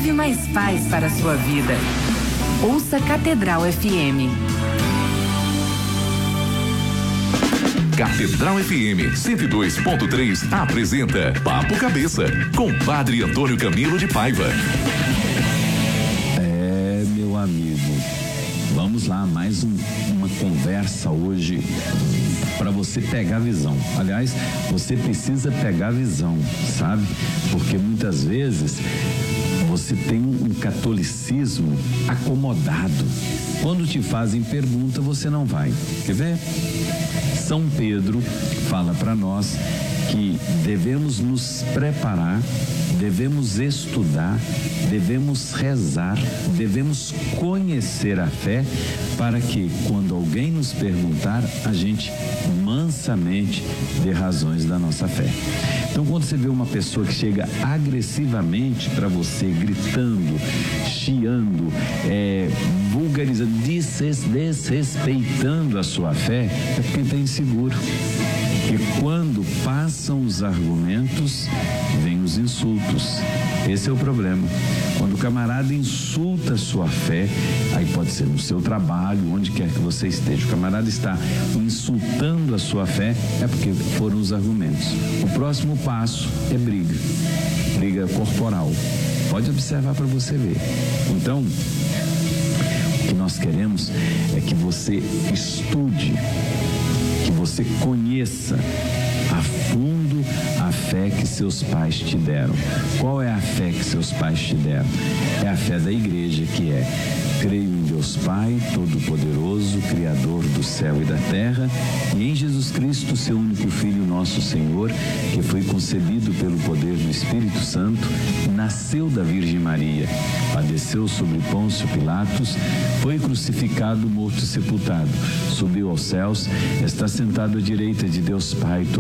leve mais paz para a sua vida. Ouça Catedral FM. Catedral FM 102.3 apresenta Papo Cabeça com Padre Antônio Camilo de Paiva. Meu amigo, vamos lá, mais uma conversa hoje para você pegar a visão. Aliás, você precisa pegar a visão, sabe? Porque muitas vezes você tem um catolicismo acomodado. Quando te fazem pergunta, você não vai. Quer ver? São Pedro fala para nós que devemos nos preparar, devemos estudar, devemos rezar, devemos conhecer a fé, para que quando alguém nos perguntar, a gente mansamente dê razões da nossa fé. Então, quando você vê uma pessoa que chega agressivamente para você, gritando, chiando, vulgarizando, desrespeitando a sua fé, é porque está inseguro. Porque quando passam os argumentos, vêm os insultos. Esse é o problema. Quando o camarada insulta a sua fé, aí pode ser no seu trabalho, onde quer que você esteja, o camarada está insultando a sua fé, é porque foram os argumentos. O próximo passo é briga corporal. Pode observar para você ver. Então, o que nós queremos é que você estude, que você conheça a fundo a fé que seus pais te deram. Qual é a fé que seus pais te deram? É a fé da igreja, que é: creio em Deus Pai Todo-Poderoso, Criador do céu e da terra, e em Jesus Cristo, seu único Filho, nosso Senhor, que foi concebido pelo poder do Espírito Santo, nasceu da Virgem Maria, padeceu sobre Pôncio Pilatos, foi crucificado, morto e sepultado, subiu aos céus, está sentado à direita de Deus Pai